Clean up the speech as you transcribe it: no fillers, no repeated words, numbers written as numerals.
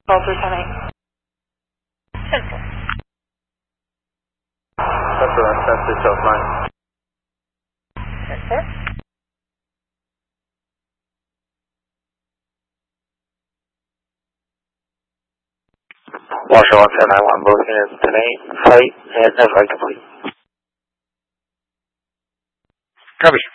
Call through 10-8. Central. Central and Census South 9. Yes, sir. Marshall 1791, both units 10-8, flight and no flight complete. Copy.